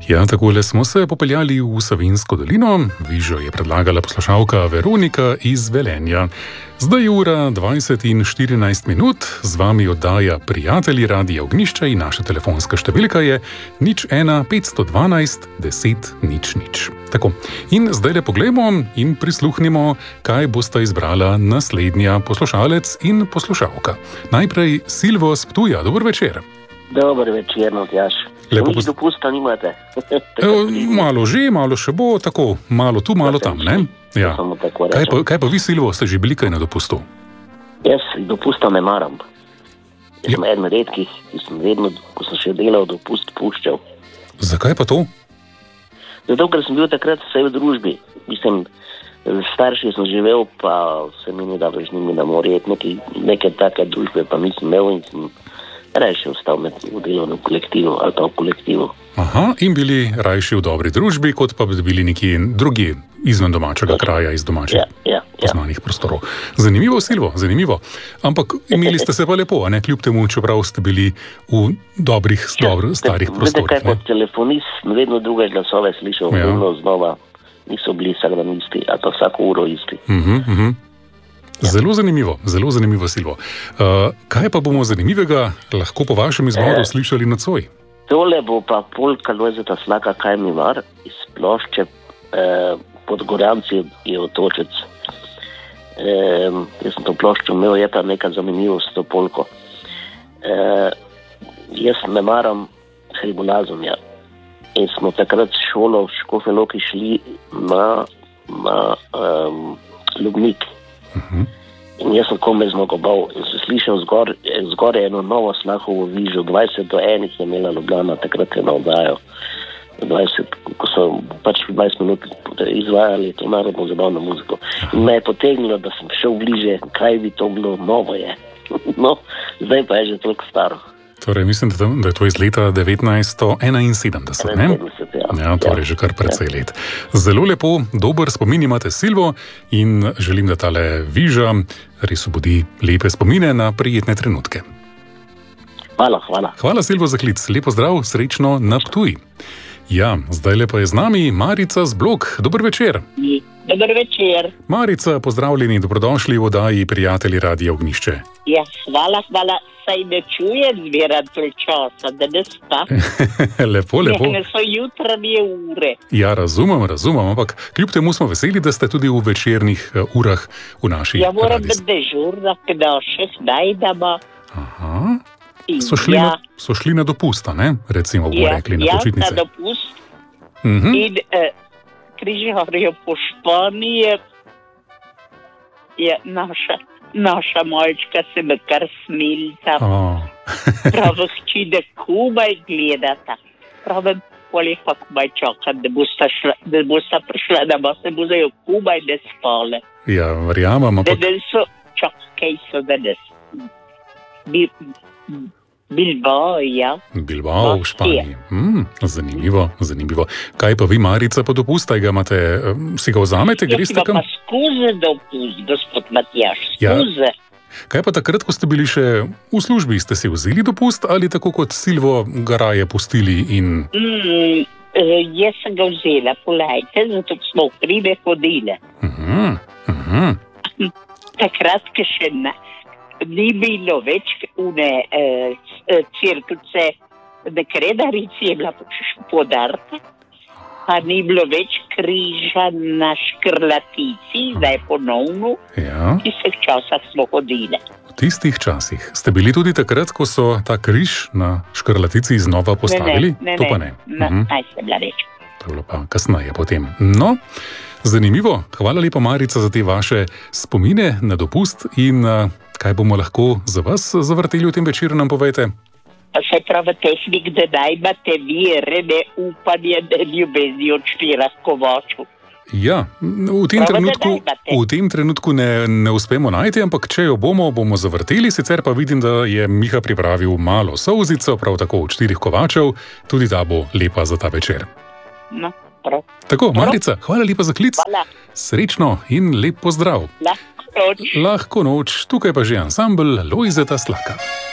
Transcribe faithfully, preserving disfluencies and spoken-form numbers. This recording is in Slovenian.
Ja, takole smo se popeljali v Savinjsko dolino. Vižo je predlagala poslušalka Veronika iz Velenja. Zdaj je ura dvajset in štirinajst minut, z vami oddaja Prijatelji Radia Ognjišče in naša telefonska številka je nič ena petsto dvanajst deset nič nič. Tako, in zdaj le poglejmo in prisluhnimo, kaj bosta izbrala naslednja poslušalec in poslušalka. Najprej Silvo z Ptuja, dober večer. Dober večer, Matjaž. Lepo Nič poz- dopusta nimate. E, malo že, malo še bo, tako, malo tu, malo tam, ne? Ja. Samo tako Kaj pa, rečem. kaj pa vi, Silvo, ste že bili kaj na dopustu? Jaz dopusta ne maram. Ja. Jaz sem eden redkih, ki sem vedno, ko sem še delal, dopust puščal. Zakaj pa to? Zato, ker sem bil takrat vse v družbi. Mislim, s starši sem živel, pa se mi ni dalo z njimi na morje. Neke, neke take družbe pa nisem imel in sem rajši ostal med v delovnem kolektivu ali pa v kolektivu. Aha, in bili rajši v dobri družbi, kot pa bi bili neki drugi izven domačega kraja, iz domačih Ja, ja, ja. poznanih prostorov. Zanimivo, Silvo, zanimivo. Ampak imeli ste se pa lepo, a ne, kljub temu, čeprav ste bili v dobrih, dobro, starih Veste, prostorih. kaj kot Ne? telefonist sem vedno druge glasove slišal, Ja. vedno znova. Niso bili vsak dan isti, ali pa vsako uro isti. Uh-huh, uh-huh. Zelo zanimivo, zelo zanimivo, Silvo. Uh, kaj pa bomo zanimivega lahko po vašem izboru slišali nocoj? Tole bo pa polka Lojzeta Slaka, kaj mi mar, iz plošče eh, pod Gorjanci je otočec. Eh, jaz sem to ploščo imel, je pa neka zanimivost to polko. Eh, jaz ne maram hribonazomja in smo takrat s šolo v Škofje Loki šli na, na um, Lubnik. Uh-huh. In jaz sem komaj zmagobal in sem slišal zgor, zgoraj eno novo Slahovo vižo, dvajset do enih je imela Ljubljana, takrat je na oddajo. dvajset, ko so pač dvajset minut izvajali to narodno zabavno muziko. In me je potegnilo, da sem šel bliže, kaj bi to bilo, novo je. No, zdaj pa je že toliko staro. Torej, mislim, da, da je to iz leta devetnajststo enainsedemdeset, ne? enainsedemdeset, ja. Ja, torej že kar precej let. Zelo lepo, dober spomin imate, Silvo, in želim, da tale viža res obudi lepe spomine na prijetne trenutke. Hvala, hvala. Hvala, Silvo, za klic. Lepo zdrav, srečno na Ptuj. Ja, zdaj lepa je z nami Marica z Blok. Dober večer. Dober večer. Marica, pozdravljeni, dobrodošli v oddaji Prijatelji Radia Ognjišče. Ja, hvala, hvala. Saj ne čujem zmeraj tol časa, da ne sta. Lepo, lepo. Ne so jutranje ure. Ja, razumem, razumem, ampak kljub temu smo veseli, da ste tudi v večernih eh, urah v naši Ja, moram radijski- biti dežurna, k naših najdama. Aha, In so šli, ja, na, so šli na dopusta, ne? Recimo bomo ja, rekli na ja, počitnice. na dopust. Mhm. In eh, križarjo po Španiji je naša, naša malčka se me kar smilta. Oh. Pravi hči, da komaj gledata. Pravim, poleg pa komaj čakam, da bosta, šla, da bosta prišla, da bo se bodo komaj ne spale. Ja, verjamem, Da ampak ne so, čak, kaj so danes? Bil, Bilbao, ja. Bilbao v Baskija. Španiji. Mm, zanimivo, zanimivo. Kaj pa vi, Marica, pa dopusta, ga imate, eh, si ga vzamete, Jaz greste imam kam? pa skuze dopust, gospod Matjaž, Ja. skuze. Kaj pa takrat, ko ste bili še v službi, ste si vzeli dopust ali tako kot Silvo ga raje pustili in... Mm, eh, jaz sem ga vzela, polajte, zato smo v hribe hodile. Uh-huh, uh-huh. Takrat, ko še ne, ni bilo več une eh, cirkuce, na Kredarici je bila podarka, pa ni bilo več križa na Škrlatici, zdaj ponovno, Ja, v tistih časah smo hodile. v tistih časih. Ste bili tudi takrat, ko so ta križ na Škrlatici znova postavili? Ne, ne, To pa ne. ne, Mhm. naj se bila reč. To je bilo pa kasneje potem. No, zanimivo. Hvala lepa, Marica, za te vaše spomine na dopust in uh, kaj bomo lahko za vas zavrteli v tem večeru, nam povejte. Pa se pravi tehnik, da naj imate vere, ne upanje, ne ljubezni od štirih kovačev. Ja, v tem Prav, da trenutku, najdete. v tem trenutku ne, ne uspemo najti, ampak če jo bomo, bomo zavrteli. Sicer pa vidim, da je Miha pripravil malo solzico, prav tako od štirih kovačev. Tudi ta bo lepa za ta večer. No, prav. Tako, Marica, hvala lepa za klic. Hvala. Srečno in lep pozdrav. Lahko noč. Lahko noč, tukaj pa že ansambel Lojzeta Slaka.